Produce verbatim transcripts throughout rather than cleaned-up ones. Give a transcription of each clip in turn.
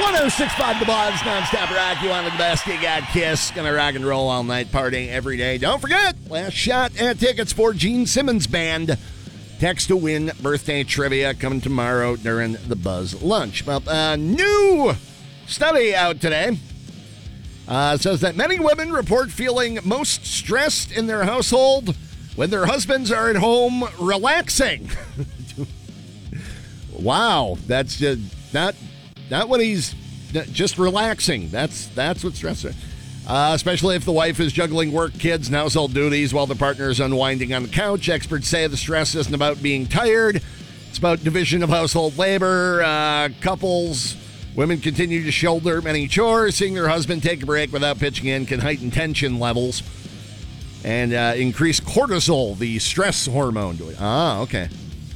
one oh six point five The Buzz, non-stop rock. You want the best, you got Kiss. Gonna rock and roll all night, partying every day. Don't forget, last shot at tickets for Gene Simmons Band. Text to win birthday trivia coming tomorrow during the Buzz lunch. Well, a new study out today uh, says that many women report feeling most stressed in their household when their husbands are at home relaxing. Wow, that's just not not when he's just relaxing. That's that's what's stressful. Uh, especially if the wife is juggling work, kids, and household duties while the partner is unwinding on the couch. Experts say the stress isn't about being tired. It's about division of household labor. Uh, couples, women continue to shoulder many chores. Seeing their husband take a break without pitching in can heighten tension levels and uh, increase cortisol, the stress hormone. Ah, okay.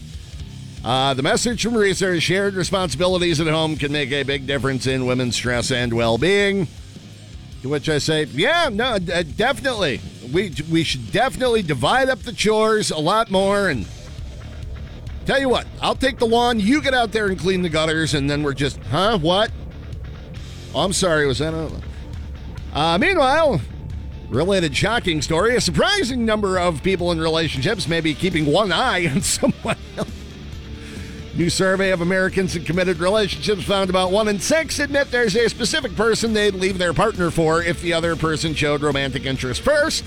Uh, the message from research: shared responsibilities at home can make a big difference in women's stress and well-being. To which I say, yeah, no, uh, definitely. We we should definitely divide up the chores a lot more. And tell you what, I'll take the lawn. You get out there and clean the gutters, and then we're just, huh? What? Oh, I'm sorry. Was that a? Uh, meanwhile, related shocking story: a surprising number of people in relationships may be keeping one eye on someone else. New survey of Americans in committed relationships found about one in six admit there's a specific person they'd leave their partner for if the other person showed romantic interest first.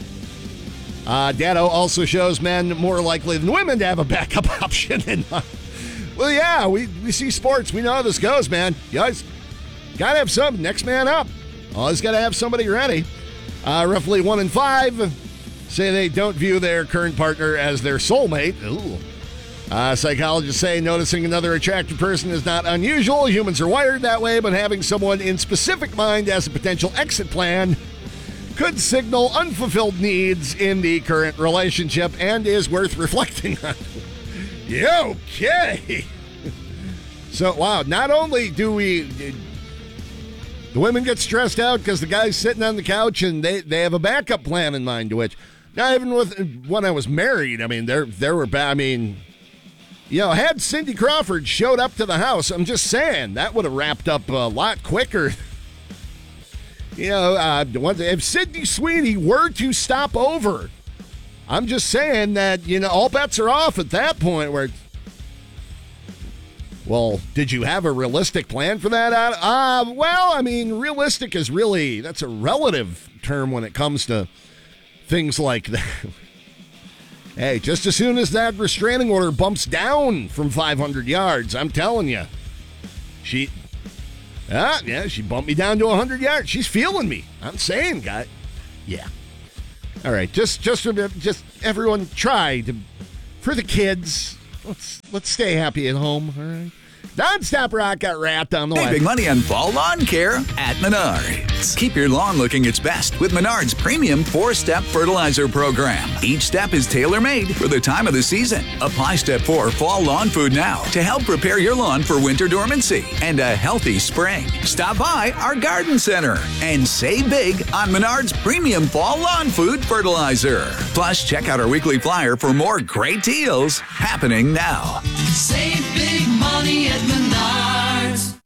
Uh, data also shows men more likely than women to have a backup option. In well, yeah, we, we see sports. We know how this goes, man. You guys got to have some next man up. Always got to have somebody ready. Uh, roughly one in five say they don't view their current partner as their soulmate. Ooh. Uh, psychologists say noticing another attractive person is not unusual. Humans are wired that way, but having someone in specific mind as a potential exit plan could signal unfulfilled needs in the current relationship and is worth reflecting on. Yeah, okay. So, wow, not only do we... The women get stressed out because the guy's sitting on the couch and they, they have a backup plan in mind, to which... Now, even with when I was married, I mean, there, there were... I mean... You know, had Cindy Crawford showed up to the house, I'm just saying, that would have wrapped up a lot quicker. You know, uh, if Sydney Sweeney were to stop over, I'm just saying that, you know, all bets are off at that point where, well, did you have a realistic plan for that? Uh, well, I mean, realistic is really, that's a relative term when it comes to things like that. Hey, just as soon as that restraining order bumps down from five hundred yards, I'm telling you, she, ah, yeah, she bumped me down to one hundred yards. She's feeling me. I'm saying, guy, yeah. All right, just, just, just everyone try to, for the kids. Let's let's stay happy at home. All right. Non-stop rock got wrapped on the way. Saving money on fall lawn care at Menards. Keep your lawn looking its best with Menards Premium four-Step Fertilizer Program. Each step is tailor-made for the time of the season. Apply Step four Fall Lawn Food now to help prepare your lawn for winter dormancy and a healthy spring. Stop by our garden center and save big on Menards Premium Fall Lawn Food Fertilizer. Plus, check out our weekly flyer for more great deals happening now. Save big money at Menards.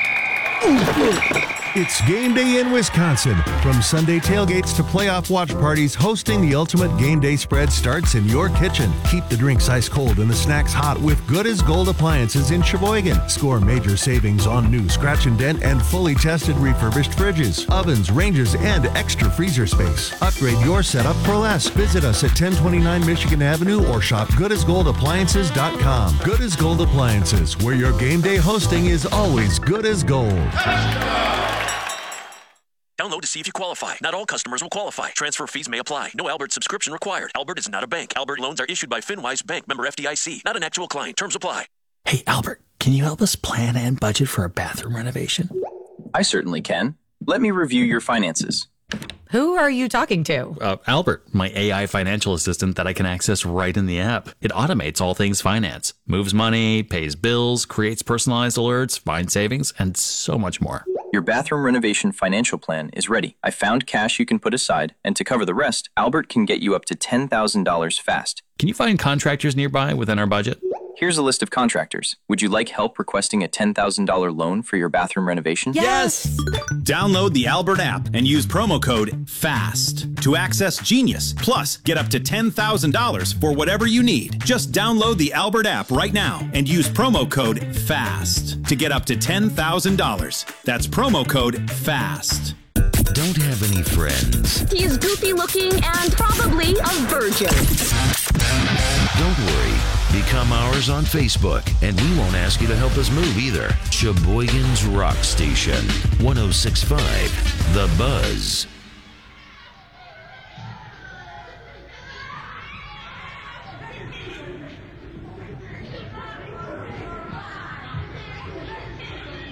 It's game day in Wisconsin. From Sunday tailgates to playoff watch parties, hosting the ultimate game day spread starts in your kitchen. Keep the drinks ice cold and the snacks hot with Good as Gold appliances in Sheboygan. Score major savings on new scratch and dent and fully tested refurbished fridges, ovens, ranges, and extra freezer space. Upgrade your setup for less. Visit us at ten twenty-nine Michigan Avenue or shop good as gold appliances dot com. Good as Gold Appliances, where your game day hosting is always good as gold. Download to see if you qualify. Not all customers will qualify. Transfer fees may apply. No Albert subscription required. Albert is not a bank. Albert loans are issued by FinWise Bank, member F D I C. Not an actual client. Terms apply. Hey, Albert, can you help us plan and budget for a bathroom renovation? I certainly can. Let me review your finances. Who are you talking to? Uh, Albert, my A I financial assistant that I can access right in the app. It automates all things finance, moves money, pays bills, creates personalized alerts, finds savings, and so much more. Your bathroom renovation financial plan is ready. I found cash you can put aside, and to cover the rest, Albert can get you up to ten thousand dollars fast. Can you find contractors nearby within our budget? Here's a list of contractors. Would you like help requesting a ten thousand dollars loan for your bathroom renovation? Yes! Download the Albert app and use promo code FAST to access Genius. Plus, get up to ten thousand dollars for whatever you need. Just download the Albert app right now and use promo code FAST to get up to ten thousand dollars. That's promo code FAST. Don't have any friends. He's goofy looking and probably a virgin. Don't worry. Become ours on Facebook, and we won't ask you to help us move either. Sheboygan's Rock Station, one oh six point five The Buzz.